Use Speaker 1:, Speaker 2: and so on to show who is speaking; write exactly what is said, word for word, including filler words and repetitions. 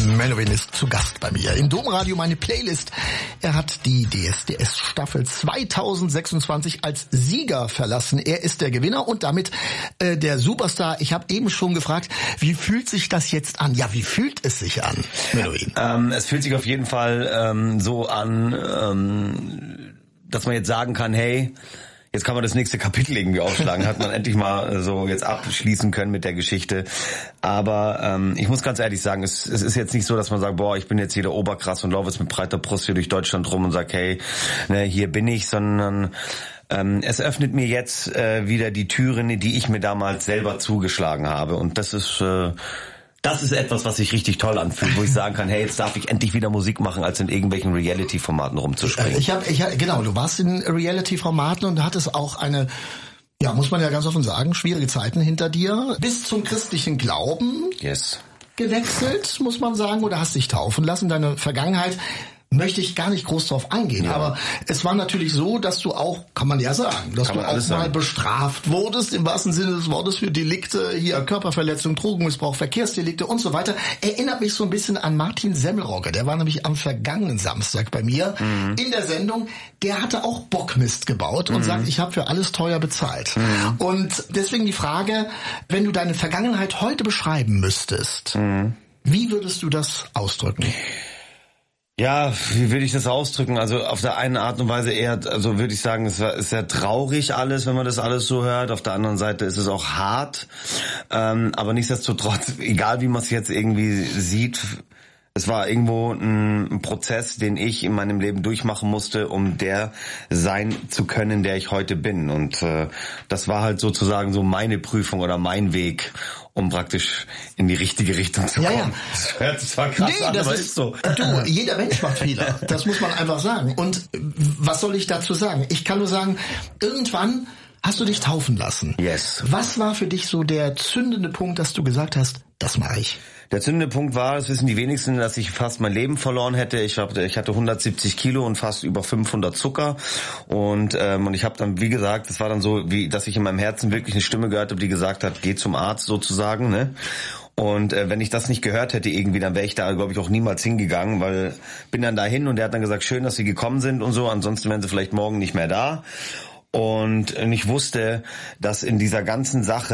Speaker 1: Menowin ist zu Gast bei mir. Im Domradio meine Playlist. Er hat die D S D S-Staffel zweitausendsechsundzwanzig als Sieger verlassen. Er ist der Gewinner und damit äh, der Superstar. Ich habe eben schon gefragt, wie fühlt sich das jetzt an? Ja, wie fühlt es sich an, Menowin?
Speaker 2: Ähm, es fühlt sich auf jeden Fall ähm, so an, ähm, dass man jetzt sagen kann, hey, jetzt kann man das nächste Kapitel irgendwie aufschlagen, hat man endlich mal so jetzt abschließen können mit der Geschichte. Aber ähm, ich muss ganz ehrlich sagen, es, es ist jetzt nicht so, dass man sagt, boah, ich bin jetzt hier der Oberkrass und laufe jetzt mit breiter Brust hier durch Deutschland rum und sag, hey, ne, hier bin ich, sondern ähm, es öffnet mir jetzt äh, wieder die Türen, die ich mir damals selber zugeschlagen habe. Und das ist äh, Das ist etwas, was sich richtig toll anfühlt, wo ich sagen kann, hey, jetzt darf ich endlich wieder Musik machen, als in irgendwelchen Reality-Formaten rumzuspringen.
Speaker 1: Ich habe, ich, genau, du warst in Reality-Formaten und hattest auch eine, ja, muss man ja ganz offen sagen, schwierige Zeiten hinter dir. Bis zum christlichen Glauben
Speaker 2: Yes.
Speaker 1: gewechselt, muss man sagen, oder hast dich taufen lassen. Deine Vergangenheit möchte ich gar nicht groß drauf eingehen, ja. Aber es war natürlich so, dass du auch, kann man ja sagen, dass
Speaker 2: kann
Speaker 1: du auch mal sagen. bestraft wurdest, im wahrsten Sinne des Wortes, für Delikte, hier Körperverletzung, Drogenmissbrauch, Verkehrsdelikte und so weiter. Erinnert mich so ein bisschen an Martin Semmelrogge, der war nämlich am vergangenen Samstag bei mir mhm. in der Sendung, der hatte auch Bockmist gebaut und mhm. sagt, ich habe für alles teuer bezahlt. Mhm. Und deswegen die Frage, wenn du deine Vergangenheit heute beschreiben müsstest, mhm. wie würdest du das ausdrücken?
Speaker 2: Ja, wie würde ich das ausdrücken? Also auf der einen Art und Weise eher, also würde ich sagen, es ist sehr traurig alles, wenn man das alles so hört. Auf der anderen Seite ist es auch hart. Ähm, aber nichtsdestotrotz, egal wie man es jetzt irgendwie sieht, es war irgendwo ein, ein Prozess, den ich in meinem Leben durchmachen musste, um der sein zu können, der ich heute bin. Und äh, das war halt sozusagen so meine Prüfung oder mein Weg, um praktisch in die richtige Richtung zu kommen. Ja, ja. Das hört sich zwar krass nee, an,
Speaker 1: das
Speaker 2: aber
Speaker 1: ist,
Speaker 2: ist so.
Speaker 1: Du, jeder Mensch macht Fehler. Das muss man einfach sagen. Und was soll ich dazu sagen? Ich kann nur sagen, irgendwann hast du dich taufen lassen.
Speaker 2: Yes.
Speaker 1: Was war für dich so der zündende Punkt, dass du gesagt hast, das mache ich?
Speaker 2: Der zündende Punkt war, das wissen die wenigsten, dass ich fast mein Leben verloren hätte. Ich hab, ich hatte hundertsiebzig Kilo und fast über fünfhundert Zucker. Und ähm, und ich habe dann, wie gesagt, das war dann so, wie dass ich in meinem Herzen wirklich eine Stimme gehört habe, die gesagt hat, geh zum Arzt sozusagen, ne? Und äh, wenn ich das nicht gehört hätte irgendwie, dann wäre ich da, glaube ich, auch niemals hingegangen, weil bin dann dahin und der hat dann gesagt, schön, dass Sie gekommen sind und so, ansonsten wären Sie vielleicht morgen nicht mehr da. Und ich wusste, dass in dieser ganzen Sache